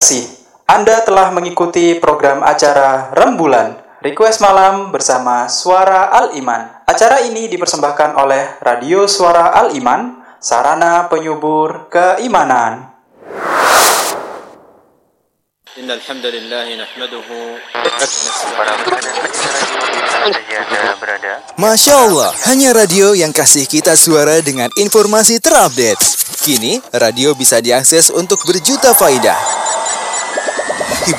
kasih. Anda telah mengikuti program acara Rembulan Request Malam bersama Suara Al-Iman. Acara ini dipersembahkan oleh Radio Suara Al-Iman, sarana penyubur keimanan. Innal hamdalillah nahmaduhu. Masya Allah, hanya radio yang kasih kita suara dengan informasi terupdate. Kini, radio bisa diakses untuk berjuta faedah.